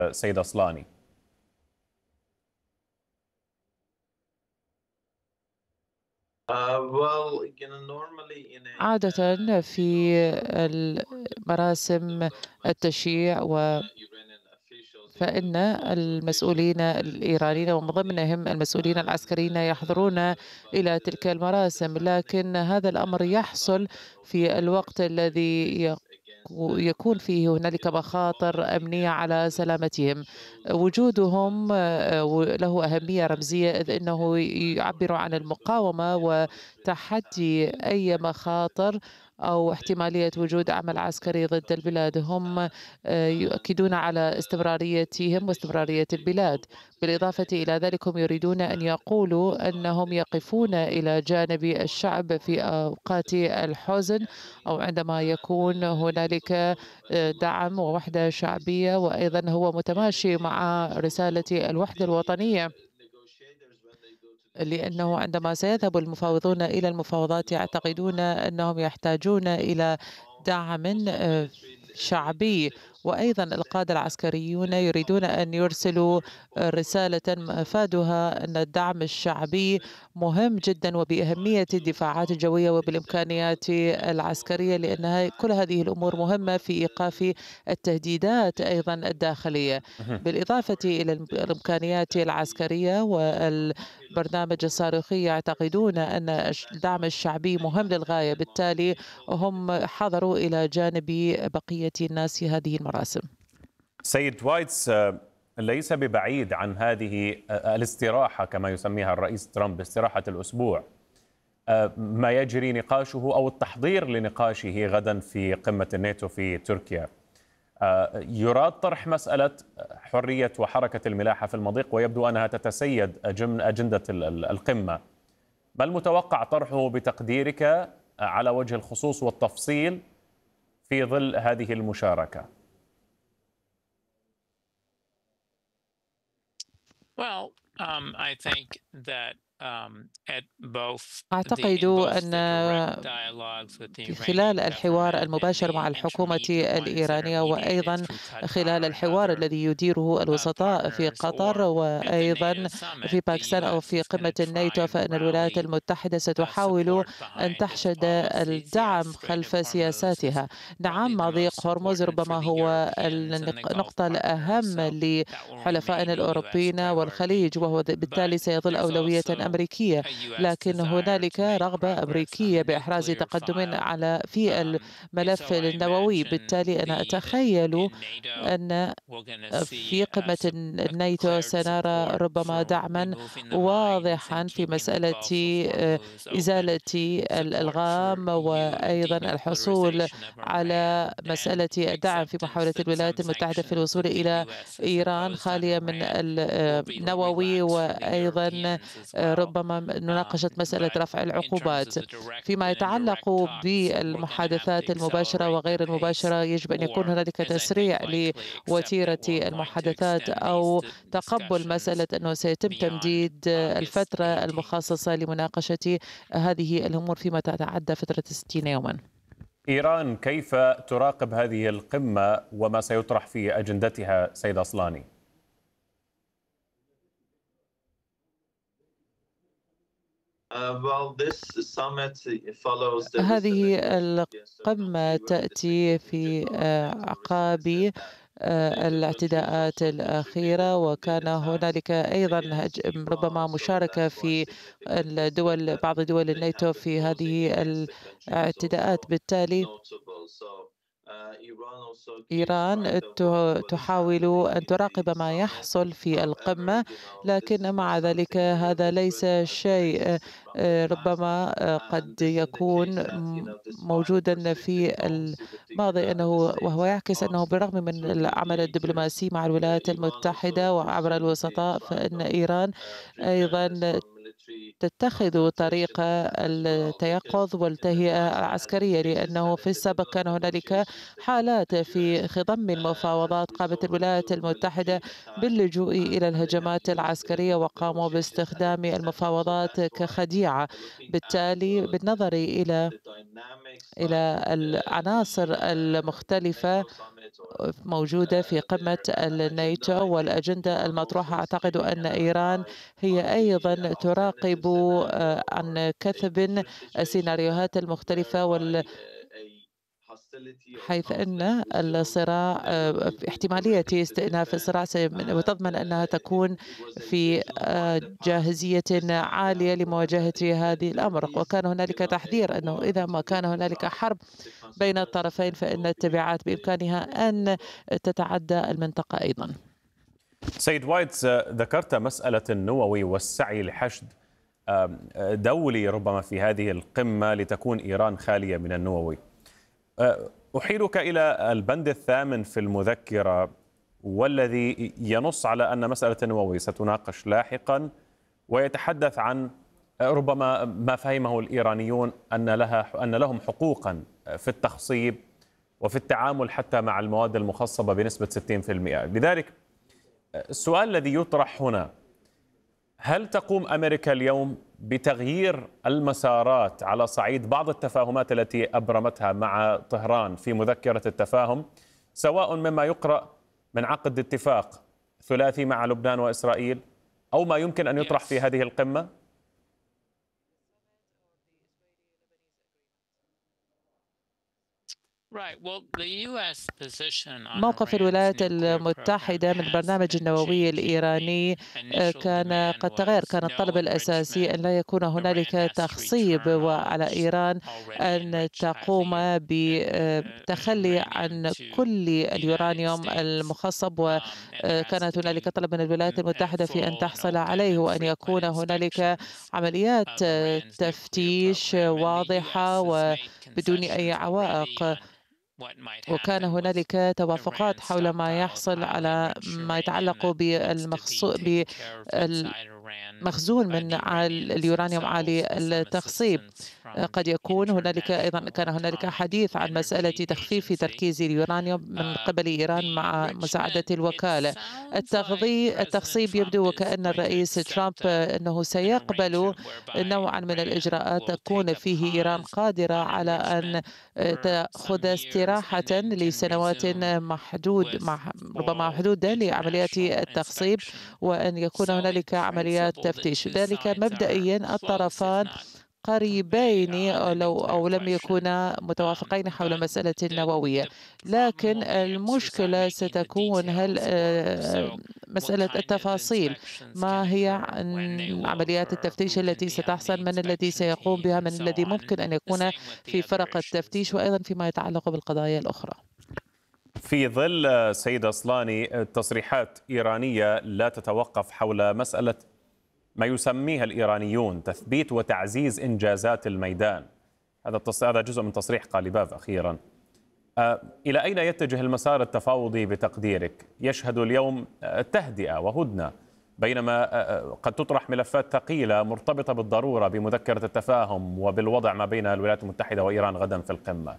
سيد أصلاني؟ عادة في مراسم التشييع فإن المسؤولين الإيرانيين ومن ضمنهم المسؤولين العسكريين يحضرون إلى تلك المراسم، لكن هذا الأمر يحصل في الوقت الذي يكون فيه هنالك مخاطر أمنية على سلامتهم. وجودهم له أهمية رمزية، إذ أنه يعبر عن المقاومة وتحدي أي مخاطر أو احتمالية وجود عمل عسكري ضد البلاد. هم يؤكدون على استمراريتهم واستمرارية البلاد. بالإضافة إلى ذلك هم يريدون أن يقولوا أنهم يقفون إلى جانب الشعب في أوقات الحزن أو عندما يكون هنالك دعم ووحدة شعبية، وأيضا هو متماشي مع رسالة الوحدة الوطنية، لأنه عندما سيذهب المفاوضون إلى المفاوضات يعتقدون أنهم يحتاجون إلى دعم شعبي. وأيضا القادة العسكريون يريدون أن يرسلوا رسالة مفادها أن الدعم الشعبي مهم جدا وبأهمية الدفاعات الجوية وبالإمكانيات العسكرية، لأن كل هذه الأمور مهمة في إيقاف التهديدات أيضا الداخلية، بالإضافة إلى الإمكانيات العسكرية والبرنامج الصاروخي. يعتقدون أن الدعم الشعبي مهم للغاية، بالتالي هم حضروا إلى جانب بقية الناس في هذه المراسم. سيد وايتس، ليس ببعيد عن هذه الاستراحة كما يسميها الرئيس ترامب، استراحة الأسبوع، ما يجري نقاشه أو التحضير لنقاشه غدا في قمة الناتو في تركيا. يراد طرح مسألة حرية وحركة الملاحة في المضيق، ويبدو أنها تتسيد ضمن أجندة القمة. ما المتوقع طرحه بتقديرك على وجه الخصوص والتفصيل في ظل هذه المشاركة؟ أعتقد أن في خلال الحوار المباشر مع الحكومة الإيرانية، وأيضا خلال الحوار الذي يديره الوسطاء في قطر وأيضا في باكستان أو في قمة الناتو، فإن الولايات المتحدة ستحاول أن تحشد الدعم خلف سياساتها. نعم، مضيق هرمز ربما هو النقطة الأهم لحلفائنا الأوروبيين والخليج، وهو بالتالي سيظل أولوية أمريكية، لكن هنالك رغبة أمريكية بإحراز تقدم في الملف النووي. بالتالي أنا أتخيل أن في قمة الناتو سنرى ربما دعما واضحا في مسألة إزالة الألغام، وأيضا الحصول على مسألة الدعم في محاولة الولايات المتحدة في الوصول إلى إيران خالية من النووي، وأيضا ربما مناقشة مسألة رفع العقوبات. فيما يتعلق بالمحادثات المباشرة وغير المباشرة، يجب أن يكون هنالك تسريع لوتيرة المحادثات أو تقبل مسألة أنه سيتم تمديد الفترة المخصصة لمناقشة هذه الأمور فيما تتعدى فترة 60 يوما. إيران كيف تراقب هذه القمة وما سيطرح في أجندتها سيد أصلاني؟ هذه القمة تأتي في أعقاب الاعتداءات الأخيرة، وكان هنالك أيضا ربما مشاركة في بعض دول الناتو في هذه الاعتداءات. بالتالي إيران تحاول أن تراقب ما يحصل في القمة، لكن مع ذلك هذا ليس شيء ربما قد يكون موجودا في الماضي، وهو يعكس أنه بالرغم من العمل الدبلوماسي مع الولايات المتحدة وعبر الوسطاء، فإن إيران أيضا تتخذ طريق التيقظ والتهيئة العسكرية، لأنه في السابق كان هنالك حالات في خضم المفاوضات قامت الولايات المتحدة باللجوء إلى الهجمات العسكرية وقاموا باستخدام المفاوضات كخديعة. بالتالي بالنظر إلى العناصر المختلفة موجودة في قمة الناتو، والأجندة المطروحة أعتقد أن إيران هي أيضا تراقب عن كثب السيناريوهات المختلفة حيث أن الصراع في احتمالية استئناف الصراع وتضمن أنها تكون في جاهزية عالية لمواجهة هذه الأمر. وكان هنالك تحذير أنه إذا ما كان هنالك حرب بين الطرفين فإن التبعات بإمكانها أن تتعدى المنطقة أيضا. سيد وايتس، ذكرت مسألة النووي والسعي لحشد دولي ربما في هذه القمة لتكون إيران خالية من النووي. أحيلك إلى البند الثامن في المذكرة، والذي ينص على أن مسألة النووي ستناقش لاحقا، ويتحدث عن ربما ما فهمه الإيرانيون أن لهم حقوقا في التخصيب وفي التعامل حتى مع المواد المخصبة بنسبة 60%. لذلك السؤال الذي يطرح هنا: هل تقوم أمريكا اليوم بتغيير المسارات على صعيد بعض التفاهمات التي أبرمتها مع طهران في مذكرة التفاهم، سواء مما يقرأ من عقد اتفاق ثلاثي مع لبنان وإسرائيل أو ما يمكن أن يطرح في هذه القمة؟ موقف الولايات المتحدة من البرنامج النووي الإيراني كان قد تغير. كان الطلب الأساسي أن لا يكون هنالك تخصيب، وعلى إيران أن تقوم بتخلي عن كل اليورانيوم المخصب، وكانت هنالك طلب من الولايات المتحدة في أن تحصل عليه، وأن يكون هنالك عمليات تفتيش واضحة وبدون أي عوائق. وكان هنالك توافقات حول ما يحصل على ما يتعلق بالمخزون من اليورانيوم عالي التخصيب. قد يكون هنالك أيضا، كان هنالك حديث عن مسألة تخفيف تركيز اليورانيوم من قبل إيران مع مساعدة الوكالة. التخصيب يبدو وكأن الرئيس ترامب أنه سيقبل نوعا من الإجراءات تكون فيه إيران قادرة على أن تأخذ استراحة لسنوات ربما محدودة لعمليات التخصيب، وأن يكون هنالك عمليات تفتيش. ذلك مبدئيا الطرفان قريبين أو لم يكونا متوافقين حول مسألة النووية، لكن المشكلة ستكون هل مسألة التفاصيل، ما هي عمليات التفتيش التي ستحصل، من الذي سيقوم بها، من الذي ممكن أن يكون في فرق التفتيش، وأيضا فيما يتعلق بالقضايا الأخرى. في ظل سيد أصلاني تصريحات إيرانية لا تتوقف حول مسألة ما يسميها الإيرانيون تثبيت وتعزيز إنجازات الميدان، هذا جزء من تصريح قاليباف أخيرا. إلى أين يتجه المسار التفاوضي بتقديرك؟ يشهد اليوم تهدئة وهدنة، بينما قد تطرح ملفات ثقيلة مرتبطة بالضرورة بمذكرة التفاهم وبالوضع ما بين الولايات المتحدة وإيران غدا في القمة.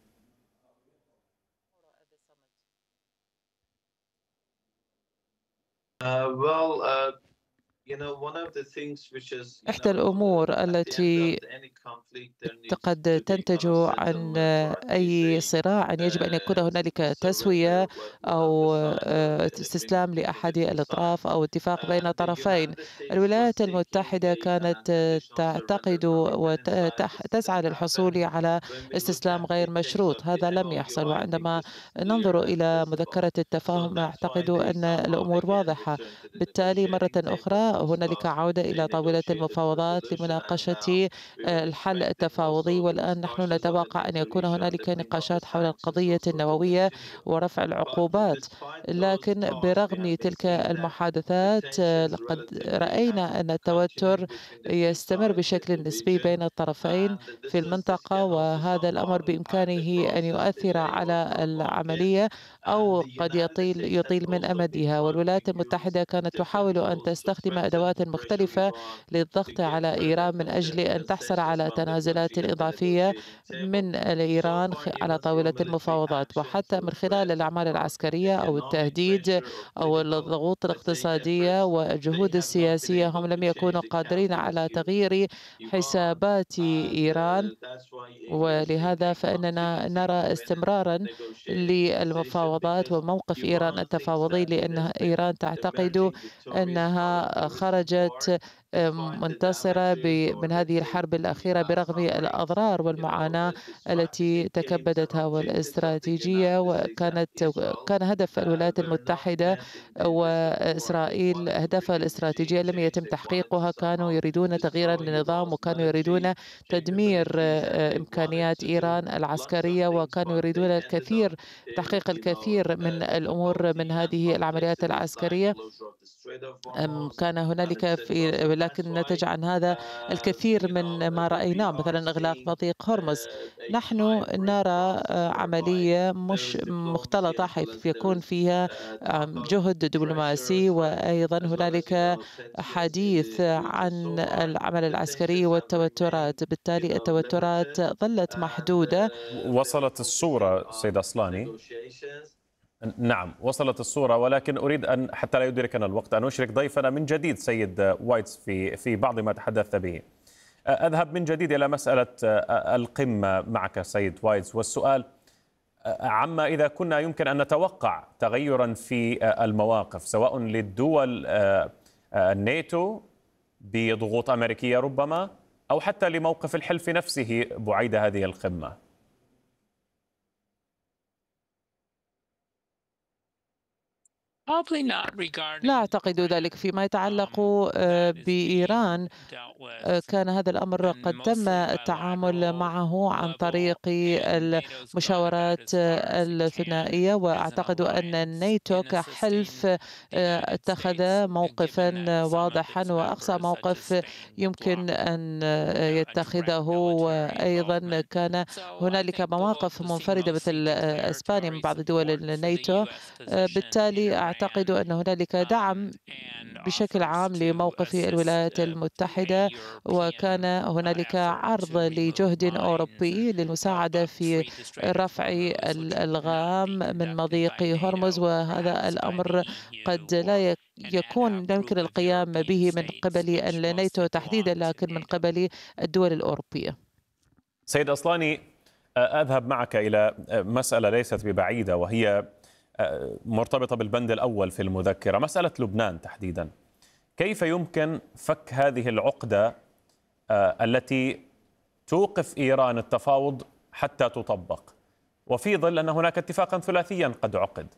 إحدى الأمور التي قد تنتج عن أي صراع أن يجب أن يكون هنالك تسوية أو استسلام لأحد الأطراف أو اتفاق بين طرفين. الولايات المتحدة كانت تعتقد وتسعى للحصول على استسلام غير مشروط، هذا لم يحصل. وعندما ننظر إلى مذكرة التفاهم أعتقد أن الأمور واضحة. بالتالي مرة أخرى هنالك عودة إلى طاولة المفاوضات لمناقشة الحل التفاوضي، والآن نحن نتوقع أن يكون هنالك نقاشات حول القضية النووية ورفع العقوبات. لكن برغم تلك المحادثات لقد رأينا أن التوتر يستمر بشكل نسبي بين الطرفين في المنطقة، وهذا الأمر بإمكانه أن يؤثر على العملية أو قد يطيل من أمدها. والولايات المتحدة كانت تحاول أن تستخدم أدوات مختلفة للضغط على إيران من أجل أن تحصل على تنازلات إضافية من إيران على طاولة المفاوضات، وحتى من خلال الأعمال العسكرية أو التهديد أو الضغوط الاقتصادية والجهود السياسية. هم لم يكونوا قادرين على تغيير حسابات إيران، ولهذا فإننا نرى استمرارا للمفاوضات وموقف إيران التفاوضي، لأن إيران تعتقد أنها خرجت منتصرة من هذه الحرب الأخيرة برغم الأضرار والمعاناة التي تكبدتها. والاستراتيجية كان هدف الولايات المتحدة وإسرائيل، أهدافها الاستراتيجية لم يتم تحقيقها. كانوا يريدون تغييرا للنظام، وكانوا يريدون تدمير إمكانيات إيران العسكرية، وكانوا يريدون تحقيق الكثير من الأمور من هذه العمليات العسكرية. كان هنالك لكن نتج عن هذا الكثير من ما رأيناه، مثلا إغلاق مضيق هرمز. نحن نرى عملية مش مختلطة حيث يكون فيها جهد دبلوماسي، وأيضا هنالك حديث عن العمل العسكري والتوترات. بالتالي التوترات ظلت محدودة. وصلت الصورة سيد أصلاني. نعم، وصلت الصورة، ولكن أريد أن حتى لا يدركنا الوقت أن أشرك ضيفنا من جديد سيد وايتس في بعض ما تحدثت به. أذهب من جديد إلى مسألة القمة معك سيد وايتس، والسؤال عما إذا كنا يمكن أن نتوقع تغيرا في المواقف سواء للدول الناتو بضغوط أمريكية ربما، أو حتى لموقف الحلف نفسه بعيد هذه القمة. لا أعتقد ذلك. فيما يتعلق بإيران، كان هذا الأمر قد تم التعامل معه عن طريق المشاورات الثنائية، وأعتقد أن الناتو كحلف اتخذ موقفا واضحا، وأقصى موقف يمكن أن يتخذه. وأيضا كان هنالك مواقف منفردة مثل إسبانيا من بعض دول الناتو. بالتالي أعتقد أن هنالك دعم بشكل عام لموقف الولايات المتحدة، وكان هنالك عرض لجهد أوروبي للمساعدة في رفع الألغام من مضيق هرمز، وهذا الأمر قد لا يمكن القيام به من قبل الناتو تحديدا، لكن من قبل الدول الأوروبية. سيد أصلاني، أذهب معك إلى مسألة ليست ببعيدة، وهي مرتبطة بالبند الأول في المذكرة، مسألة لبنان تحديدا. كيف يمكن فك هذه العقدة التي توقف إيران التفاوض حتى تطبق، وفي ظل أن هناك اتفاقا ثلاثيا قد عقد؟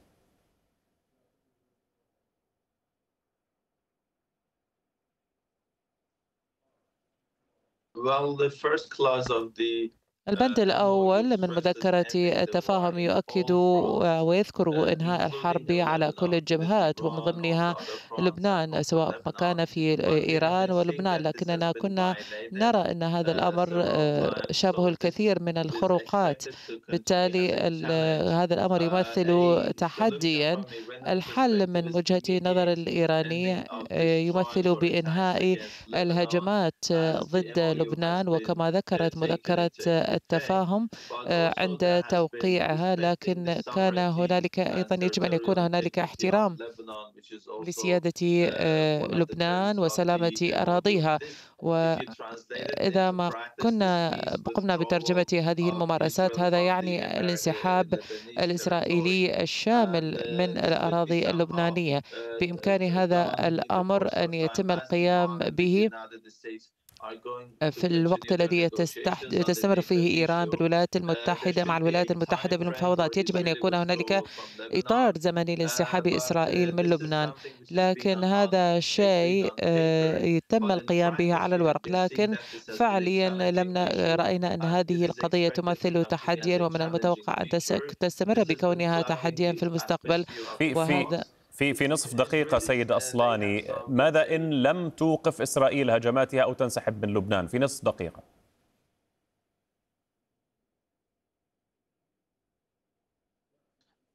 البند الأول من مذكرة التفاهم يؤكد ويذكر إنهاء الحرب على كل الجبهات ومن ضمنها لبنان، سواء كان في إيران ولبنان. لكننا كنا نرى أن هذا الأمر شابه الكثير من الخروقات. بالتالي هذا الأمر يمثل تحديا. الحل من وجهة نظر الإيراني يمثل بإنهاء الهجمات ضد لبنان، وكما ذكرت مذكرة التفاهم عند توقيعها. لكن كان هنالك أيضا يجب أن يكون هنالك احترام لسيادة لبنان وسلامة أراضيها. وإذا ما قمنا بترجمة هذه الممارسات، هذا يعني الانسحاب الإسرائيلي الشامل من الأراضي اللبنانية. بإمكان هذا الأمر أن يتم القيام به في الوقت الذي تستمر فيه إيران بالولايات المتحدة مع الولايات المتحدة بالمفاوضات. يجب أن يكون هنالك إطار زمني لانسحاب إسرائيل من لبنان، لكن هذا شيء يتم القيام به على الورق، لكن فعليا رأينا أن هذه القضية تمثل تحديا، ومن المتوقع أن تستمر بكونها تحديا في المستقبل. وهذا في نصف دقيقة سيد أصلاني، ماذا إن لم توقف إسرائيل هجماتها أو تنسحب من لبنان؟ في نصف دقيقة.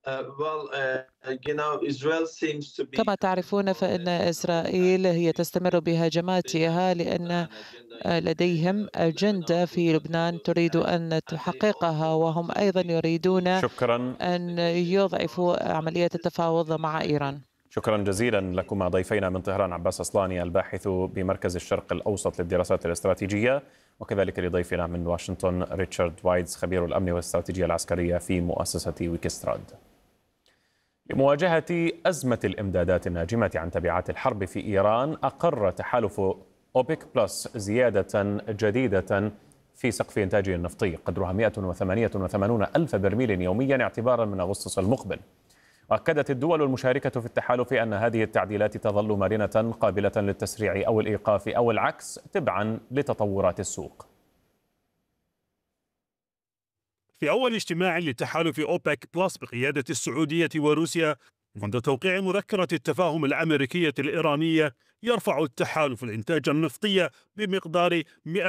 كما تعرفون فإن إسرائيل هي تستمر بهجماتها لأن لديهم أجندة في لبنان تريد أن تحققها، وهم أيضا يريدون أن يضعفوا عملية التفاوض مع إيران. شكرا جزيلا لكما ضيفينا من طهران عباس أصلاني الباحث بمركز الشرق الأوسط للدراسات الاستراتيجية، وكذلك لضيفنا من واشنطن ريتشارد وايتز خبير الأمن والاستراتيجية العسكرية في مؤسسة ويكستراد. لمواجهة أزمة الإمدادات الناجمة عن تبعات الحرب في إيران، أقر تحالف أوبك بلس زيادة جديدة في سقف إنتاجه النفطي قدرها 188 ألف برميل يوميا اعتبارا من أغسطس المقبل. وأكدت الدول المشاركة في التحالف أن هذه التعديلات تظل مرنة قابلة للتسريع أو الإيقاف أو العكس تبعا لتطورات السوق. في أول اجتماع لتحالف أوبك بلس بقيادة السعودية وروسيا منذ توقيع مذكرة التفاهم الأمريكية الإيرانية، يرفع التحالف الإنتاج النفطي بمقدار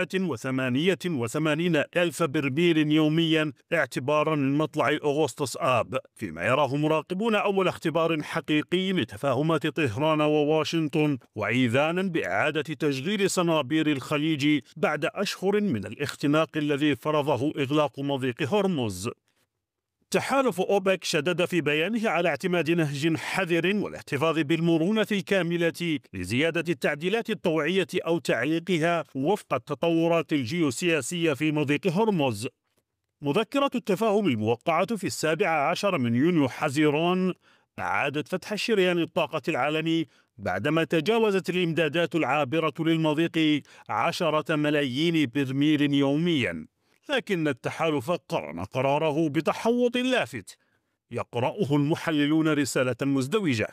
188 ألف برميل يوميا اعتبارا من مطلع أغسطس آب، فيما يراه مراقبون أول اختبار حقيقي لتفاهمات طهران وواشنطن، وإيذانا بإعادة تشغيل صنابير الخليج بعد أشهر من الاختناق الذي فرضه إغلاق مضيق هرمز. تحالف أوبك شدد في بيانه على اعتماد نهج حذر والاحتفاظ بالمرونة الكاملة لزيادة التعديلات الطوعية أو تعليقها وفق التطورات الجيوسياسية في مضيق هرمز. مذكرة التفاهم الموقعة في 17 من يونيو حزيران أعادت فتح شريان الطاقة العالمي بعدما تجاوزت الإمدادات العابرة للمضيق 10 ملايين برميل يوميا، لكن التحالف قرن قراره بتحوط لافت يقرأه المحللون رسالة مزدوجة.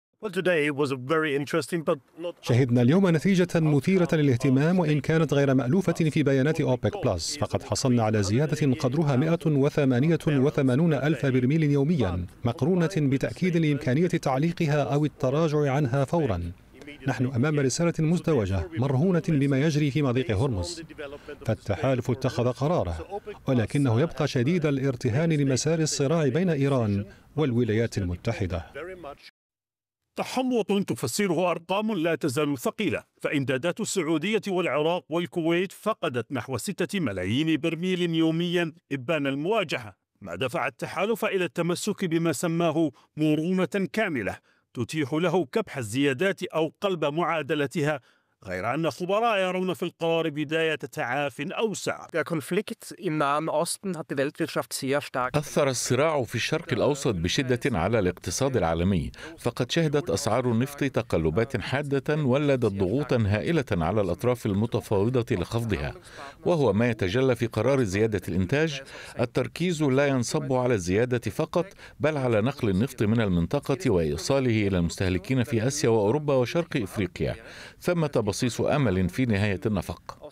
شهدنا اليوم نتيجة مثيرة للاهتمام وإن كانت غير مألوفة في بيانات أوبك بلس، فقد حصلنا على زيادة قدرها 188 ألف برميل يوميا مقرونة بتأكيد لإمكانية تعليقها أو التراجع عنها فورا. نحن أمام رسالة مزدوجة مرهونة بما يجري في مضيق هرمز، فالتحالف اتخذ قراره، ولكنه يبقى شديد الارتهان لمسار الصراع بين إيران والولايات المتحدة. تحوط تفسره أرقام لا تزال ثقيلة، فإمدادات السعودية والعراق والكويت فقدت نحو 6 ملايين برميل يوميا إبان المواجهة، ما دفع التحالف إلى التمسك بما سماه مرونة كاملة تتيح له كبح الزيادات أو قلب معادلتها، غير أن خبراء يرون في القرار بداية تعاف أوسع. أثر الصراع في الشرق الأوسط بشدة على الاقتصاد العالمي، فقد شهدت أسعار النفط تقلبات حادة ولدت ضغوطا هائلة على الأطراف المتفاوضة لخفضها، وهو ما يتجلى في قرار زيادة الإنتاج. التركيز لا ينصب على الزيادة فقط، بل على نقل النفط من المنطقة وإيصاله إلى المستهلكين في آسيا وأوروبا وشرق إفريقيا. ثمة بصيص أمل في نهاية النفق.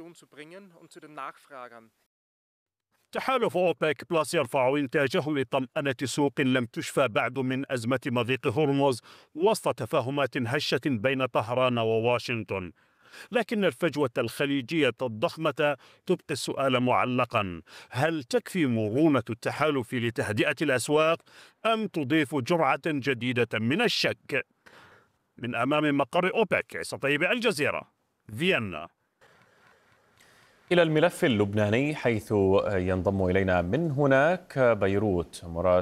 تحالف أوبك بلس يرفع إنتاجه لطمأنة سوق لم تشفى بعد من أزمة مضيق هرمز وسط تفاهمات هشة بين طهران وواشنطن، لكن الفجوة الخليجية الضخمة تبقي السؤال معلقا: هل تكفي مرونة التحالف لتهدئة الأسواق أم تضيف جرعة جديدة من الشك؟ من أمام مقر أوبك، عيسى طيب، الجزيرة، فيينا. إلى الملف اللبناني، حيث ينضم إلينا من هناك بيروت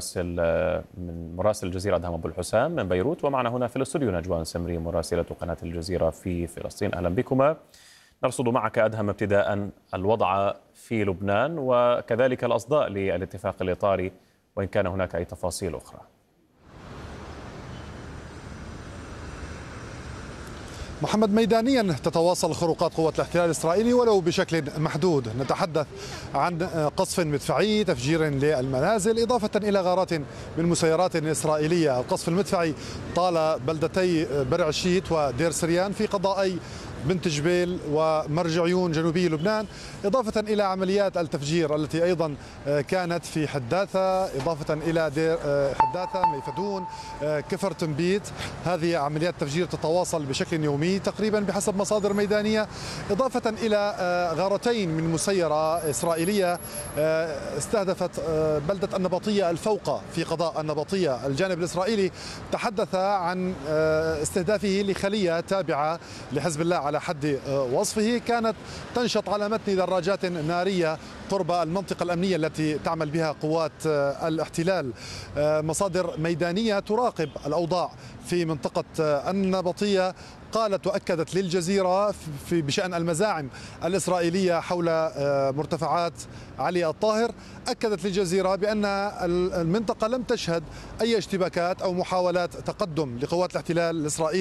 مراسل الجزيرة أدهم أبو الحسام من بيروت، ومعنا هنا في الاستوديو نجوان سمري مراسلة قناة الجزيرة في فلسطين. أهلا بكما. نرصد معك أدهم ابتداء الوضع في لبنان وكذلك الأصداء للاتفاق الإطاري، وإن كان هناك أي تفاصيل أخرى. محمد، ميدانيا تتواصل خروقات قوات الاحتلال الإسرائيلي ولو بشكل محدود. نتحدث عن قصف مدفعي، تفجير للمنازل، إضافة إلى غارات من مسيرات إسرائيلية. القصف المدفعي طال بلدتي برع الشيت ودير سريان في قضاء بنت جبيل ومرج عيون جنوبي لبنان، إضافة إلى عمليات التفجير التي أيضا كانت في حداثة، إضافة إلى دير حداثة، ميفدون، كفر تنبيت. هذه عمليات تفجير تتواصل بشكل يومي تقريبا بحسب مصادر ميدانية، إضافة إلى غارتين من مسيرة إسرائيلية استهدفت بلدة النبطية الفوقة في قضاء النبطية. الجانب الإسرائيلي تحدث عن استهدافه لخلية تابعة لحزب الله على حد وصفه، كانت تنشط على متن دراجات نارية قرب المنطقة الأمنية التي تعمل بها قوات الاحتلال. مصادر ميدانية تراقب الأوضاع في منطقة النبطية قالت وأكدت للجزيرة بشأن المزاعم الإسرائيلية حول مرتفعات علي الطاهر، أكدت للجزيرة بأن المنطقة لم تشهد أي اشتباكات أو محاولات تقدم لقوات الاحتلال الإسرائيلي